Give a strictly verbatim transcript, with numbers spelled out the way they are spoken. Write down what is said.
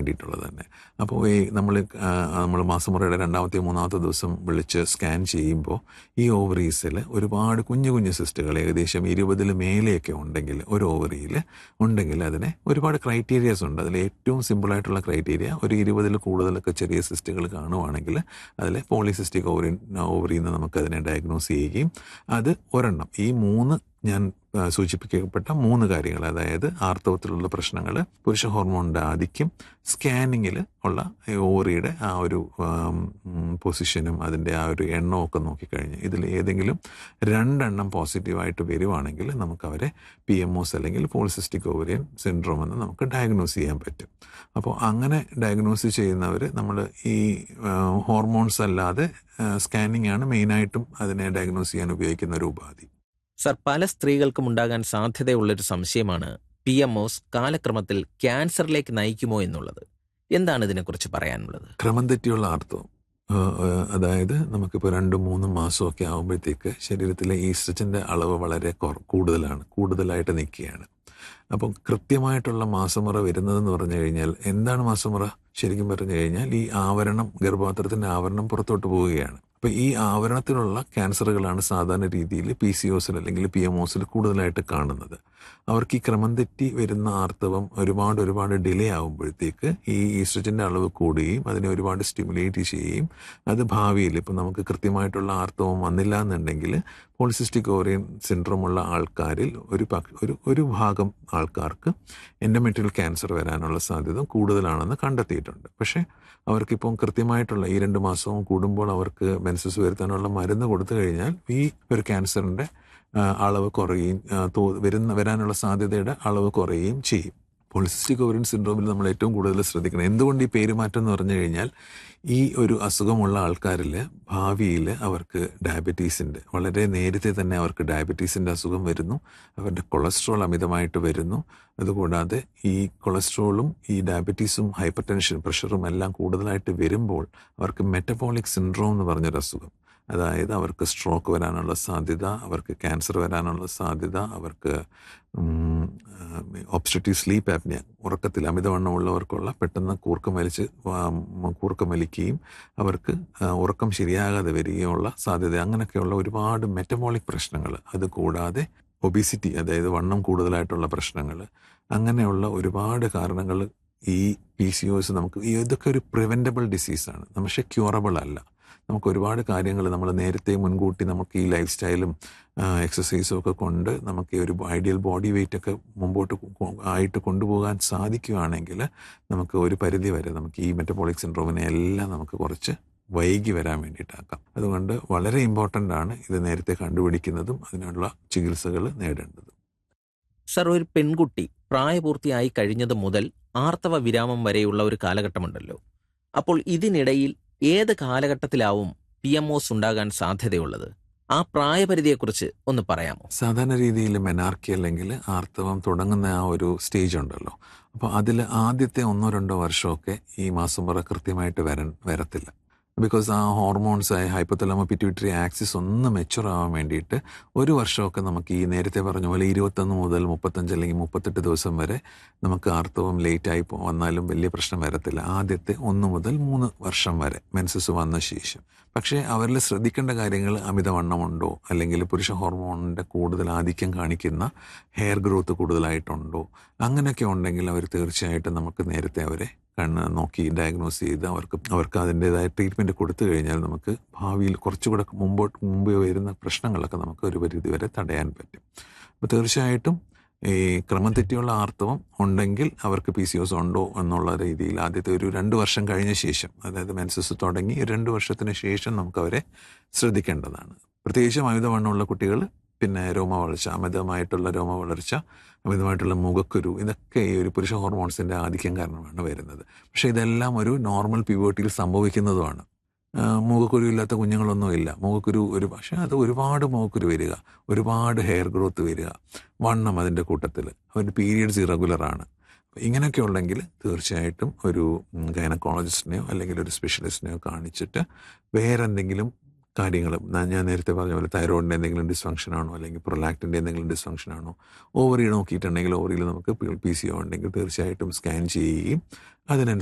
വേണ്ടിയിട്ടുള്ളത് തന്നെ. അപ്പോൾ ഈ നമ്മൾ നമ്മൾ മാസമുറയുടെ രണ്ടാമത്തെ മൂന്നാമത്തെ ദിവസം വിളിച്ച് സ്കാൻ ചെയ്യുമ്പോൾ ഈ ഓവറീസിൽ ഒരുപാട് കുഞ്ഞു കുഞ്ഞു സിസ്റ്റുകൾ ഏകദേശം ഇരുപതിൽ മേലെയൊക്കെ ഉണ്ടെങ്കിൽ ഒരു ഓവറിയിൽ ഉണ്ടെങ്കിൽ അതിനെ ഒരുപാട് ക്രൈറ്റീരിയാസ് ഉണ്ട്. അതിൽ ഏറ്റവും സിമ്പിളായിട്ടുള്ള ക്രൈറ്റീരിയ ഒരു ഇരുപതിൽ കൂടുതലൊക്കെ ചെറിയ സിസ്റ്റുകൾ കാണുവാണെങ്കിൽ അതിൽ പോളിസിസ്റ്റിക് ഓവറി ഓവറിയിൽ നിന്ന് നമുക്കതിനെ ഡയഗ്നോസ് ചെയ്യുകയും അത് ഒരെണ്ണം ഈ മൂന്ന് ഞാൻ സൂചിപ്പിക്കപ്പെട്ട മൂന്ന് കാര്യങ്ങൾ, അതായത് ആർത്തവത്തിലുള്ള പ്രശ്നങ്ങൾ, പുരുഷ ഹോർമോണിൻ്റെ ആധിക്യം, സ്കാനിങ്ങിൽ ഉള്ള ഓവറിയുടെ ആ ഒരു പൊസിഷനും അതിൻ്റെ ആ ഒരു എണ്ണവും ഒക്കെ നോക്കിക്കഴിഞ്ഞ് ഇതിൽ ഏതെങ്കിലും രണ്ടെണ്ണം പോസിറ്റീവായിട്ട് വരുവാണെങ്കിൽ നമുക്ക് അവരെ പി എം ഒസ് അല്ലെങ്കിൽ പോളിസിസ്റ്റിക് ഓവറിയൻ സിൻഡ്രോം എന്ന് നമുക്ക് ഡയഗ്നോസ് ചെയ്യാൻ പറ്റും. അപ്പോൾ അങ്ങനെ ഡയഗ്നോസ് ചെയ്യുന്നവർ നമ്മൾ ഈ ഹോർമോൺസ് അല്ലാതെ സ്കാനിങ് ആണ് മെയിനായിട്ടും അതിനെ ഡയഗ്നോസ് ചെയ്യാൻ ഉപയോഗിക്കുന്ന ഒരു ഉപാധി. സർ, പല സ്ത്രീകൾക്കും ഉണ്ടാകാൻ സാധ്യതയുള്ളൊരു സംശയമാണ് പി എം ഒസ് കാലക്രമത്തിൽ ക്യാൻസറിലേക്ക് നയിക്കുമോ എന്നുള്ളത്. എന്താണ് ഇതിനെക്കുറിച്ച് പറയാനുള്ളത്? ക്രമം തെറ്റിയുള്ള ആർത്തവം, അതായത് നമുക്കിപ്പോൾ രണ്ടും മൂന്നും മാസമൊക്കെ ആകുമ്പോഴത്തേക്ക് ശരീരത്തിലെ ഈസ്ട്രജൻ്റെ അളവ് വളരെ കൂടുതലാണ്, കൂടുതലായിട്ട് നിൽക്കുകയാണ്. അപ്പം കൃത്യമായിട്ടുള്ള മാസമുറ വരുന്നതെന്ന് പറഞ്ഞു കഴിഞ്ഞാൽ എന്താണ് മാസമുറ? ശരിക്കും പറഞ്ഞു കഴിഞ്ഞാൽ ഈ ആവരണം, ഗർഭപാത്രത്തിൻ്റെ ആവരണം പുറത്തോട്ട് പോവുകയാണ്. അപ്പോൾ ഈ ആവരണത്തിലുള്ള ക്യാൻസറുകളാണ് സാധാരണ രീതിയിൽ പി സി ഒസിൽ അല്ലെങ്കിൽ പി എം ഒസിൽ കൂടുതലായിട്ട് കാണുന്നത്. അവർക്ക് ഈ ക്രമം തെറ്റി വരുന്ന ആർത്തവം ഒരുപാട് ഒരുപാട് ഡിലേ ആകുമ്പോഴത്തേക്ക് ഈ ഈസ്ട്രജൻ്റെ അളവ് കൂടുകയും അതിനെ ഒരുപാട് സ്റ്റിമുലേറ്റ് ചെയ്യുകയും അത് ഭാവിയിൽ ഇപ്പം നമുക്ക് കൃത്യമായിട്ടുള്ള ആർത്തവം വന്നില്ല എന്നുണ്ടെങ്കിൽ പോളിസിസ്റ്റിക് ഓവറിയൻ സിൻഡ്രോം ഉള്ള ആൾക്കാരിൽ ഒരു ഒരു ഒരു ഭാഗം ആൾക്കാർക്ക് എൻഡോമെട്രിയൽ ക്യാൻസർ വരാനുള്ള സാധ്യത കൂടുതലാണെന്ന് കണ്ടെത്തിയിട്ടുണ്ട്. പക്ഷേ അവർക്കിപ്പം കൃത്യമായിട്ടുള്ള ഈ രണ്ട് മാസവും കൂടുമ്പോൾ അവർക്ക് മെൻസസ് വരുത്താനുള്ള മരുന്ന് കൊടുത്തു കഴിഞ്ഞാൽ ഈ ഒരു ക്യാൻസറിൻ്റെ അളവ് കുറയുകയും വരുന്ന വരാനുള്ള സാധ്യതയുടെ അളവ് കുറയുകയും ചെയ്യും. പോളിസിസ്റ്റിക് ഓവറിയൻ സിൻഡ്രോമിൽ നമ്മൾ ഏറ്റവും കൂടുതൽ ശ്രദ്ധിക്കണം. എന്തുകൊണ്ട് ഈ പേരുമാറ്റം എന്ന് പറഞ്ഞു കഴിഞ്ഞാൽ ഈ ഒരു അസുഖമുള്ള ആൾക്കാരിൽ ഭാവിയിൽ അവർക്ക് ഡയബറ്റീസിൻ്റെ വളരെ നേരത്തെ തന്നെ അവർക്ക് ഡയബറ്റീസിൻ്റെ അസുഖം വരുന്നു, അവരുടെ കൊളസ്ട്രോൾ അമിതമായിട്ട് വരുന്നു. അതുകൂടാതെ ഈ കൊളസ്ട്രോളും ഈ ഡയബറ്റീസും ഹൈപ്പർ ടെൻഷൻ പ്രഷറും എല്ലാം കൂടുതലായിട്ട് വരുമ്പോൾ അവർക്ക് മെറ്റബോളിക് സിൻഡ്രോം എന്ന് പറഞ്ഞൊരു അസുഖം, അതായത് അവർക്ക് സ്ട്രോക്ക് വരാനുള്ള സാധ്യത, അവർക്ക് ക്യാൻസർ വരാനുള്ള സാധ്യത, അവർക്ക് ഒബ്സ്ട്രക്റ്റീവ് സ്ലീപ്പ് ആപ്നിയ, ഉറക്കത്തിൽ അമിതവണ്ണമുള്ളവർക്കുള്ള പെട്ടെന്ന് കൂർക്കം വലിച്ച് കൂർക്കം വലിക്കുകയും അവർക്ക് ഉറക്കം ശരിയാകാതെ വരികയുള്ള സാധ്യത, അങ്ങനെയൊക്കെയുള്ള ഒരുപാട് മെറ്റബോളിക് പ്രശ്നങ്ങൾ, അതുകൂടാതെ ഒബിസിറ്റി അതായത് വണ്ണം കൂടുതലായിട്ടുള്ള പ്രശ്നങ്ങൾ, അങ്ങനെയുള്ള ഒരുപാട് കാരണങ്ങൾ ഈ പി സി ഒസ് നമുക്ക് ഇതൊക്കെ ഒരു പ്രിവെൻറ്റബിൾ ഡിസീസാണ്, പക്ഷേ ക്യൂറബിൾ അല്ല. നമുക്ക് ഒരുപാട് കാര്യങ്ങൾ നമ്മൾ നേരത്തെ മുൻകൂട്ടി നമുക്ക് ഈ ലൈഫ് സ്റ്റൈലും എക്സസൈസും ഒക്കെ കൊണ്ട് നമുക്ക് ഒരു ഐഡിയൽ ബോഡി വെയ്റ്റ് ഒക്കെ മുമ്പോട്ട് ആയിട്ട് കൊണ്ടുപോകാൻ സാധിക്കുകയാണെങ്കിൽ നമുക്ക് ഒരു പരിധി വരെ നമുക്ക് ഈ മെറ്റബോളിക് സിൻഡ്രോമിനെ എല്ലാം നമുക്ക് കുറച്ച് വൈകി വരാൻ വേണ്ടിയിട്ടാക്കാം. അതുകൊണ്ട് വളരെ ഇമ്പോർട്ടൻ്റ് ആണ് ഇത് നേരത്തെ കണ്ടുപിടിക്കുന്നതും അതിനുള്ള ചികിത്സകൾ നേടേണ്ടതും. സർ, ഒരു പെൺകുട്ടി പ്രായപൂർത്തിയായി കഴിഞ്ഞത് മുതൽ ആർത്തവ വിരാമം വരെയുള്ള ഒരു കാലഘട്ടമുണ്ടല്ലോ. അപ്പോൾ ഇതിനിടയിൽ ഏത് കാലഘട്ടത്തിലാവും പി എം ഒസ് ഉണ്ടാകാൻ സാധ്യതയുള്ളത്? ആ പ്രായപരിധിയെക്കുറിച്ച് ഒന്ന് പറയാമോ? സാധാരണ രീതിയിൽ മെനാർക്കി അല്ലെങ്കിൽ ആർത്തവം തുടങ്ങുന്ന ആ ഒരു സ്റ്റേജ് ഉണ്ടല്ലോ, അപ്പോൾ അതിൽ ആദ്യത്തെ ഒന്നോ രണ്ടോ വർഷമൊക്കെ ഈ മാസമുറ കൃത്യമായിട്ട് വരാൻ വരത്തില്ല. ബിക്കോസ് ആ ഹോർമോൺസായ ഹൈപ്പോതലാമോ പിറ്റ്യൂട്ടറി ആക്സിസ് ഒന്ന് മെച്ചുവർ ആവാൻ വേണ്ടിയിട്ട് ഒരു വർഷമൊക്കെ നമുക്ക് ഈ നേരത്തെ പറഞ്ഞ പോലെ ഇരുപത്തൊന്ന് മുതൽ മുപ്പത്തഞ്ച് അല്ലെങ്കിൽ മുപ്പത്തെട്ട് ദിവസം വരെ നമുക്ക് ആർത്തവം ലേറ്റായി വന്നാലും വലിയ പ്രശ്നം വരത്തില്ല. ആദ്യത്തെ ഒന്ന് മുതൽ മൂന്ന് വർഷം വരെ മെൻസസ് വന്ന ശേഷം. പക്ഷേ അവരിൽ ശ്രദ്ധിക്കേണ്ട കാര്യങ്ങൾ അമിതവണ്ണമുണ്ടോ, അല്ലെങ്കിൽ പുരുഷ ഹോർമോണിൻ്റെ കൂടുതൽ ആധിക്യം കാണിക്കുന്ന ഹെയർ ഗ്രോത്ത് കൂടുതലായിട്ടുണ്ടോ, അങ്ങനെയൊക്കെ ഉണ്ടെങ്കിൽ അവർ തീർച്ചയായിട്ടും നമുക്ക് നേരത്തെ അവരെ കണ്ണ് നോക്കി ഡയഗ്നോസ് ചെയ്ത് അവർക്ക് അവർക്ക് അതിൻ്റേതായ ട്രീറ്റ്മെൻറ്റ് കൊടുത്തു കഴിഞ്ഞാൽ നമുക്ക് ഭാവിയിൽ കുറച്ചുകൂടെ മുമ്പോട്ട് മുമ്പ് വരുന്ന പ്രശ്നങ്ങളൊക്കെ നമുക്ക് ഒരു പരിധി വരെ തടയാൻ പറ്റും. അപ്പോൾ തീർച്ചയായിട്ടും ഈ ക്രമം തെറ്റിയുള്ള ആർത്തവം ഉണ്ടെങ്കിൽ അവർക്ക് പി സി ഒസ് ഉണ്ടോ എന്നുള്ള രീതിയിൽ ആദ്യത്തെ ഒരു രണ്ട് വർഷം കഴിഞ്ഞ ശേഷം, അതായത് മെൻസസ് തുടങ്ങി രണ്ട് വർഷത്തിന് ശേഷം നമുക്കവരെ ശ്രദ്ധിക്കേണ്ടതാണ്. പ്രത്യേകിച്ചും അമിതവണ്ണമുള്ള കുട്ടികൾ, പിന്നെ രോമ വളർച്ച, അമിതമായിട്ടുള്ള രോമ വളർച്ച, അമിതമായിട്ടുള്ള മുഖക്കുരു, ഇതൊക്കെ ഈ ഒരു പുരുഷ ഹോർമോൺസിൻ്റെ ആധിക്യം കാരണമാണ് വരുന്നത്. പക്ഷേ ഇതെല്ലാം ഒരു നോർമൽ പ്യൂബർട്ടിയിൽ സംഭവിക്കുന്നതുമാണ്. മുഖക്കുരു ഇല്ലാത്ത കുഞ്ഞുങ്ങളൊന്നുമില്ല. മുഖക്കുരു ഒരു പക്ഷേ അത് ഒരുപാട് മുഖക്കുരു വരിക, ഒരുപാട് ഹെയർ ഗ്രോത്ത് വരിക, വണ്ണം അതിൻ്റെ കൂട്ടത്തിൽ, അവരുടെ പീരിയഡ്സ് ഇറഗുലറാണ്. ഇങ്ങനെയൊക്കെ ഉണ്ടെങ്കിൽ തീർച്ചയായിട്ടും ഒരു ഗൈനക്കോളജിസ്റ്റിനെയോ അല്ലെങ്കിൽ ഒരു സ്പെഷ്യലിസ്റ്റിനെയോ കാണിച്ചിട്ട് വേറെ എന്തെങ്കിലും കാര്യങ്ങൾ, ഞാൻ നേരത്തെ പറഞ്ഞ പോലെ തൈറോയിഡിൻ്റെ എന്തെങ്കിലും ഡിസ്ഫങ്ഷൻ ആണോ, അല്ലെങ്കിൽ പ്രൊലാക്റ്റിൻ്റെ എന്തെങ്കിലും ഡിസ്ഫങ്ഷൻ ആണോ, ഓവറി നോക്കിയിട്ടുണ്ടെങ്കിൽ ഓവറിയിൽ നമുക്ക് പി സി ഒ ഉണ്ടെങ്കിൽ തീർച്ചയായിട്ടും സ്കാൻ ചെയ്യുകയും അതിനനുസരിച്ച്